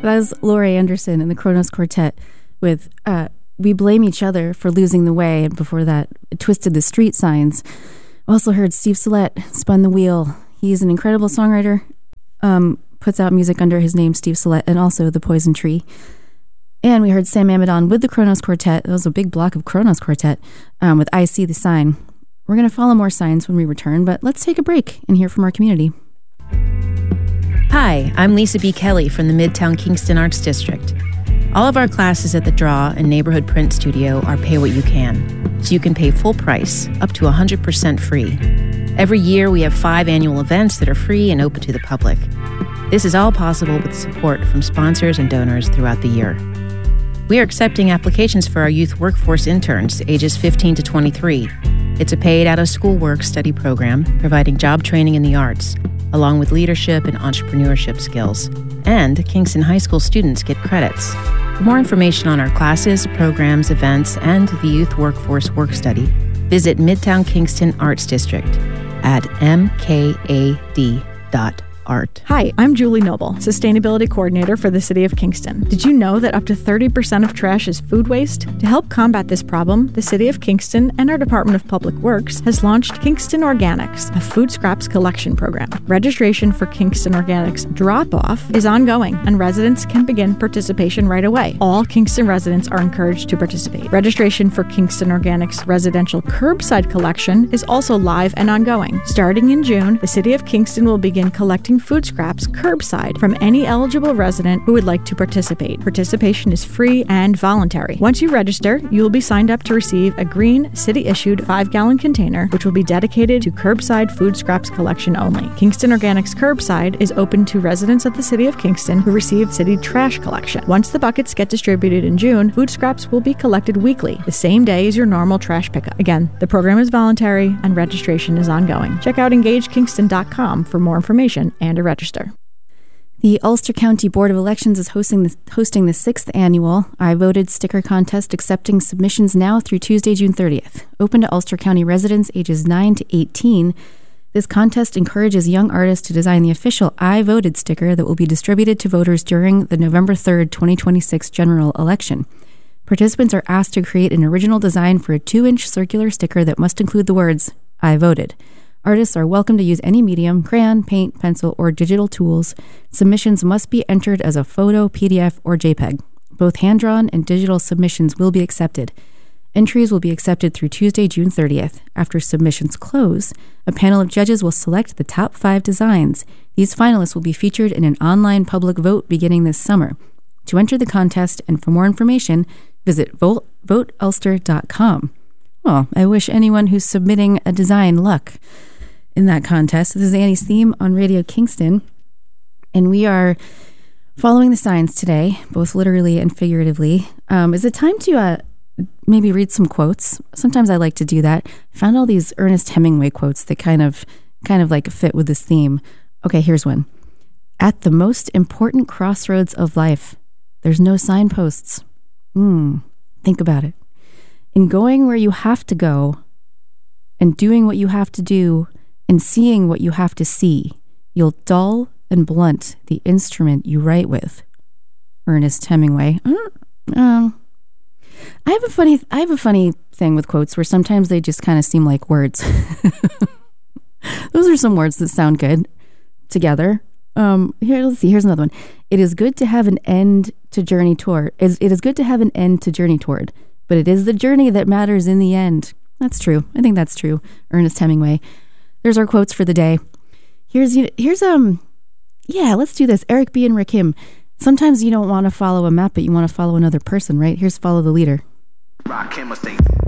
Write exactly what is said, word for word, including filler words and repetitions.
That was Laurie Anderson and the Kronos Quartet with uh, We Blame Each Other for Losing the Way, and before that, Twisted the Street Signs. Also heard Steve Sillette, Spun the Wheel. He's an incredible songwriter, um, puts out music under his name, Steve Sillette, and also The Poison Tree. And we heard Sam Amidon with the Kronos Quartet. That was a big block of Kronos Quartet um, with I See the Sign. We're going to follow more signs when we return, but let's take a break and hear from our community. Hi, I'm Lisa B. Kelly from the Midtown Kingston Arts District. All of our classes at the Draw and Neighborhood Print Studio are pay what you can, so you can pay full price, up to one hundred percent free. Every year we have five annual events that are free and open to the public. This is all possible with support from sponsors and donors throughout the year. We are accepting applications for our youth workforce interns ages fifteen to twenty-three. It's a paid out-of-school work study program providing job training in the arts, along with leadership and entrepreneurship skills. And Kingston High School students get credits. For more information on our classes, programs, events, and the Youth Workforce Work Study, visit Midtown Kingston Arts District at m k a d dot org. Art. Hi, I'm Julie Noble, Sustainability Coordinator for the City of Kingston. Did you know that up to thirty percent of trash is food waste? To help combat this problem, the City of Kingston and our Department of Public Works has launched Kingston Organics, a food scraps collection program. Registration for Kingston Organics drop-off is ongoing, and residents can begin participation right away. All Kingston residents are encouraged to participate. Registration for Kingston Organics residential curbside collection is also live and ongoing. Starting in June, the City of Kingston will begin collecting food scraps curbside from any eligible resident who would like to participate. Participation is free and voluntary. Once you register, you will be signed up to receive a green city-issued five-gallon container, which will be dedicated to curbside food scraps collection only. Kingston Organics Curbside is open to residents of the City of Kingston who receive city trash collection. Once the buckets get distributed in June, food scraps will be collected weekly, the same day as your normal trash pickup. Again, the program is voluntary and registration is ongoing. Check out engage kingston dot com for more information and to register. The Ulster County Board of Elections is hosting the, hosting the sixth annual I Voted sticker contest, accepting submissions now through Tuesday, June thirtieth. Open to Ulster County residents ages nine to eighteen. This contest encourages young artists to design the official I Voted sticker that will be distributed to voters during the November third, twenty twenty-six general election. Participants are asked to create an original design for a two-inch circular sticker that must include the words, I voted. Artists are welcome to use any medium, crayon, paint, pencil, or digital tools. Submissions must be entered as a photo, P D F, or JPEG. Both hand-drawn and digital submissions will be accepted. Entries will be accepted through Tuesday, June thirtieth. After submissions close, a panel of judges will select the top five designs. These finalists will be featured in an online public vote beginning this summer. To enter the contest and for more information, visit vote ulster dot com. Well, I wish anyone who's submitting a design luck in that contest. This is Annie's Theme on Radio Kingston, and we are following the signs today, both literally and figuratively. Um, is it time to uh, maybe read some quotes? Sometimes I like to do that. I found all these Ernest Hemingway quotes that kind of, kind of like fit with this theme. Okay, here's one. At the most important crossroads of life, there's no signposts. Hmm, think about it. In going where you have to go, and doing what you have to do, and seeing what you have to see, you'll dull and blunt the instrument you write with. Ernest Hemingway. Um, I have a funny, I have a funny thing with quotes where sometimes they just kind of seem like words. Those are some words that sound good together. Um, here, let's see. Here's another one. It is good to have an end to journey toward. It is good to have an end to journey toward, but it is the journey that matters in the end. That's true. I think that's true. Ernest Hemingway. There's our quotes for the day. Here's, here's, um, yeah, let's do this. Eric B. and Rakim. Sometimes you don't want to follow a map, but you want to follow another person, right? Here's Follow the Leader. Rakim,